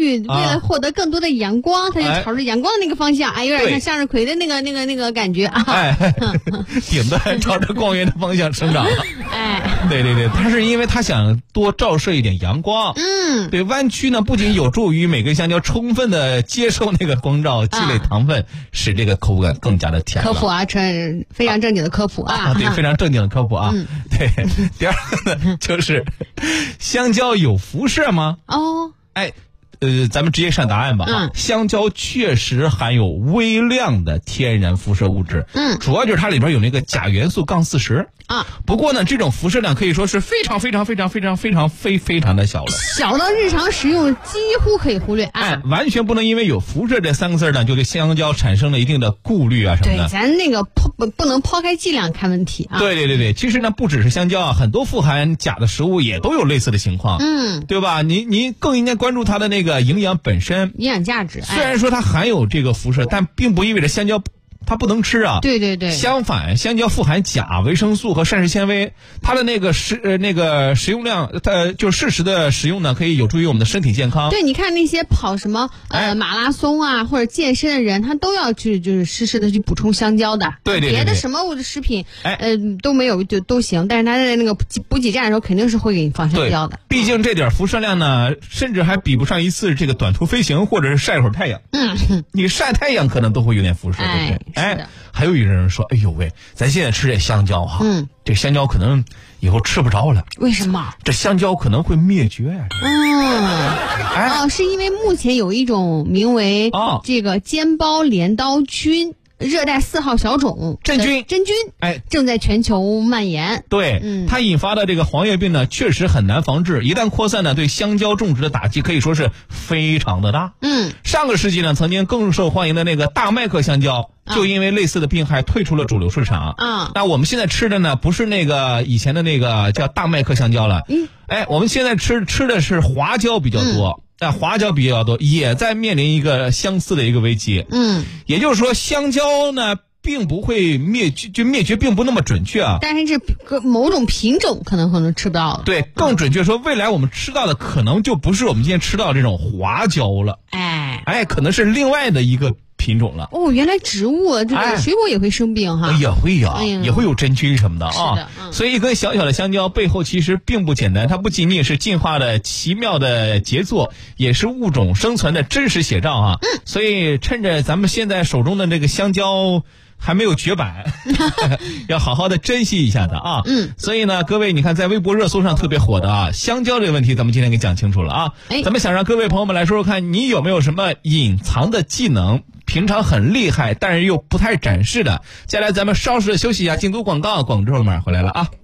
域，为了获得更多的阳光，它就朝着阳光的那个方向，有点像向日葵的那个感觉啊。 顶端朝着光源的方向生长了。对，它是因为它想多照射一点阳光。对，弯曲呢不仅有助于每根香蕉充分的接受那个光照，积累糖分，使这个口感更加的甜。 科普啊，非常正经的科普啊。 对，非常正经的科普啊。对，第二个呢就是香蕉有辐射吗？咱们直接上答案吧。香蕉确实含有微量的天然辐射物质。主要就是它里边有那个钾元素杠40。不过呢，这种辐射量可以说是非常的小了， 小到日常食用几乎可以忽略。 完全不能因为有辐射这3个字呢，就对香蕉产生了一定的顾虑啊什么的。 对，咱那个不能抛开剂量看问题啊。 对，其实呢，不只是香蕉啊，很多富含钾的食物也都有类似的情况。对吧？你更应该关注它的那个营养本身， 营养价值。 虽然说它含有这个辐射，但并不意味着香蕉它不能吃啊。 对， 相反，香蕉富含钾、维生素和膳食纤维，它的那个食用量，就是适时的食用呢，可以有助于我们的身体健康。 对，你看那些跑什么马拉松啊或者健身的人，他都要去就是适时的去补充香蕉的。 对， 别的什么物质食品都没有就都行，但是他在那个补给站的时候肯定是会给你放香蕉的。 毕竟这点辐射量呢，甚至还比不上一次这个短途飞行或者是晒会儿太阳。你晒太阳可能都会有点辐射，对不对？还有一个人说，哎呦喂，咱现在吃这香蕉哈，这香蕉可能以后吃不着了。 为什么？ 这香蕉可能会灭绝。 是因为目前有一种名为这个尖包镰刀菌热带4号小种真菌， 正在全球蔓延。 对，它引发的这个黄叶病呢，确实很难防治。一旦扩散呢，对香蕉种植的打击可以说是非常的大。上个世纪呢，曾经更受欢迎的那个大麦克香蕉，就因为类似的病害退出了主流市场。那我们现在吃的呢，不是那个以前的那个叫大麦克香蕉了。我们现在吃的是华蕉比较多。华蕉比较多，也在面临一个相似的一个危机。也就是说，香蕉呢并不会灭绝并不那么准确啊。 但是这某种品种可能吃不到了。 对，更准确说，未来我们吃到的可能就不是我们今天吃到的这种华蕉了。可能是另外的一个品种了。 原来植物这个水果也会生病哈。 也会也会有真菌什么的啊。所以一根小小的香蕉背后其实并不简单，它不仅仅是进化的奇妙的杰作，也是物种生存的真实写照啊。所以趁着咱们现在手中的这个香蕉还没有绝版，要好好的珍惜一下的啊。所以呢，各位你看在微博热搜上特别火的香蕉这个问题咱们今天给讲清楚了啊。咱们想让各位朋友们来说说看，你有没有什么隐藏的技能，平常很厉害但是又不太展示的。接下来咱们稍事休息一下，进组广告，广州马上回来了啊。